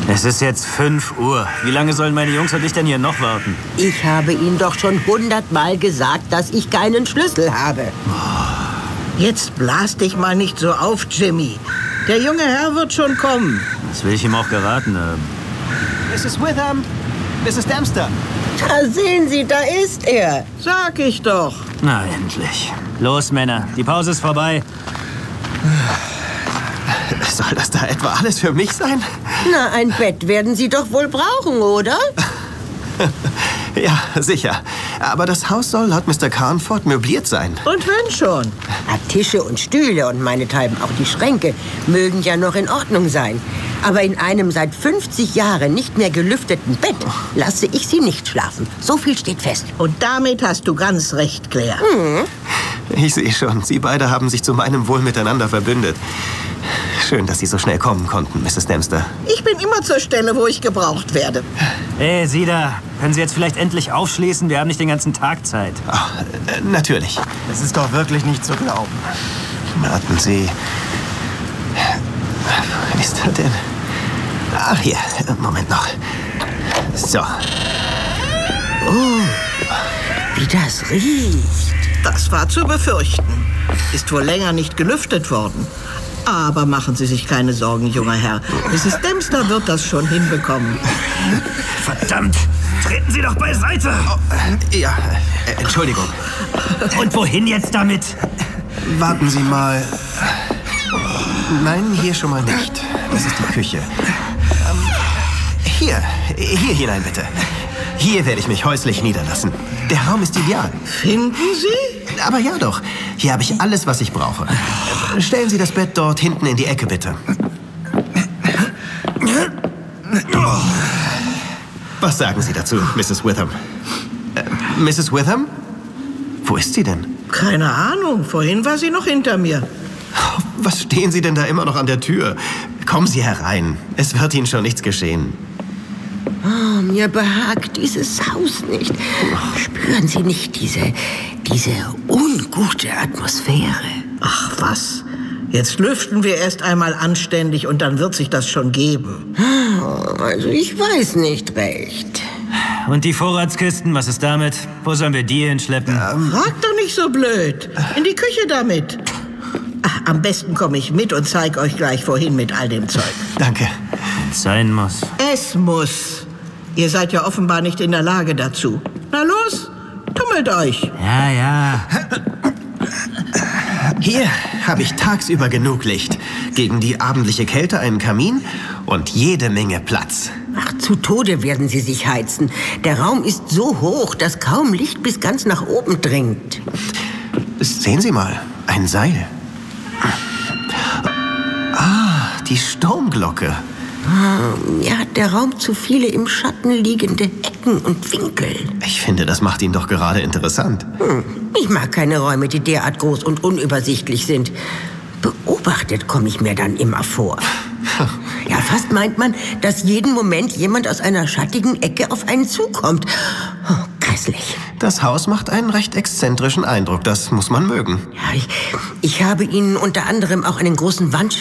Es ist jetzt 5 Uhr. Wie lange sollen meine Jungs und ich denn hier noch warten? Ich habe Ihnen doch schon 100-mal gesagt, dass ich keinen Schlüssel habe. Jetzt blas dich mal nicht so auf, Jimmy. Der junge Herr wird schon kommen. Das will ich ihm auch geraten haben. Mrs. Witham, Mrs. Dempster. Da sehen Sie, da ist er. Sag ich doch. Na, endlich. Los, Männer, die Pause ist vorbei. Soll das da etwa alles für mich sein? Na, ein Bett werden Sie doch wohl brauchen, oder? Ja, sicher. Aber das Haus soll laut Mr. Carnford möbliert sein. Und wenn schon. Tische und Stühle und meinethalben auch die Schränke mögen ja noch in Ordnung sein. Aber in einem seit 50 Jahren nicht mehr gelüfteten Bett lasse ich Sie nicht schlafen. So viel steht fest. Und damit hast du ganz recht, Claire. Ich sehe schon, Sie beide haben sich zu meinem Wohl miteinander verbündet. Schön, dass Sie so schnell kommen konnten, Mrs. Dempster. Ich bin immer zur Stelle, wo ich gebraucht werde. Hey, Sie da. Können Sie jetzt vielleicht endlich aufschließen? Wir haben nicht den ganzen Tag Zeit. Natürlich. Es ist doch wirklich nicht zu glauben. Warten Sie. Wo ist er denn? Ach, hier. Moment noch. So. Wie das riecht. Das war zu befürchten. Ist wohl länger nicht gelüftet worden. Aber machen Sie sich keine Sorgen, junger Herr. Mrs. Dempster wird das schon hinbekommen. Verdammt! Treten Sie doch beiseite! Ja, Entschuldigung. Und wohin jetzt damit? Warten Sie mal. Nein, hier schon mal nicht. Das ist die Küche. Hier hinein bitte. Hier werde ich mich häuslich niederlassen. Der Raum ist ideal. Finden Sie? Aber ja doch. Hier habe ich alles, was ich brauche. Stellen Sie das Bett dort hinten in die Ecke, bitte. Was sagen Sie dazu, Mrs. Witham? Mrs. Witham? Wo ist sie denn? Keine Ahnung. Vorhin war sie noch hinter mir. Was stehen Sie denn da immer noch an der Tür? Kommen Sie herein. Es wird Ihnen schon nichts geschehen. Oh, mir behagt dieses Haus nicht. Spüren Sie nicht diese ungute Atmosphäre? Ach was. Jetzt lüften wir erst einmal anständig und dann wird sich das schon geben. Also ich weiß nicht recht. Und die Vorratskisten, was ist damit? Wo sollen wir die hinschleppen? Frag doch nicht so blöd. In die Küche damit. Ach, am besten komme ich mit und zeig euch gleich wohin mit all dem Zeug. Danke. Wenn's sein muss. Es muss. Ihr seid ja offenbar nicht in der Lage dazu. Na los, tummelt euch. Ja. Hier habe ich tagsüber genug Licht. Gegen die abendliche Kälte einen Kamin und jede Menge Platz. Ach, zu Tode werden Sie sich heizen. Der Raum ist so hoch, dass kaum Licht bis ganz nach oben dringt. Sehen Sie mal, ein Seil. Die Sturmglocke. Ja, hat der Raum zu viele im Schatten liegende Ecken und Winkel. Ich finde, das macht ihn doch gerade interessant. Ich mag keine Räume, die derart groß und unübersichtlich sind. Beobachtet komme ich mir dann immer vor. Ja, fast meint man, dass jeden Moment jemand aus einer schattigen Ecke auf einen zukommt. Oh, grässlich. Das Haus macht einen recht exzentrischen Eindruck, das muss man mögen. Ja, ich habe Ihnen unter anderem auch einen großen